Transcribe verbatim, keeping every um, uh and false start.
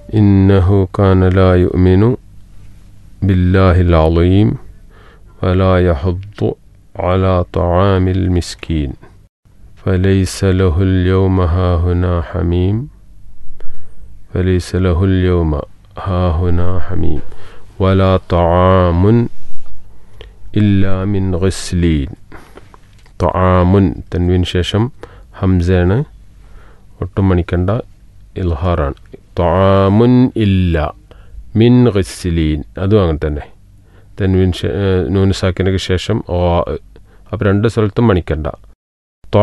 ഇന്നഹു കാന ലാ യുഅ്മിനു ബില്ലാഹിൽ അളീം വലാ യഹുദ്ദു അലാ തആമിൽ മിസ്കീൻ ഫലൈസ ലഹുൽ യൗമ ഹാഹുനാ ഹമീം ഫലൈസ ലഹുൽ യൗമ ഹാഹുനാ ഹമീം വലാ തആമുൻ ഇല്ലാ മിൻ ഗസ്ലീൻ. തആമുൻ തൻവീന് ശേഷം ഹംസയാണ്, ഒട്ടും മണിക്കണ്ട, ഇൽഹാറാണ്. തആമുൻ ഇല്ല മിൻ ഗസ്ലീൻ, അതും അങ്ങനെ തന്നെ. തൻവീൻ നൂന് സാക്കിനക്ക് ശേഷം ഓ, അപ്പോൾ രണ്ട് സ്ഥലത്തും മണിക്കണ്ട.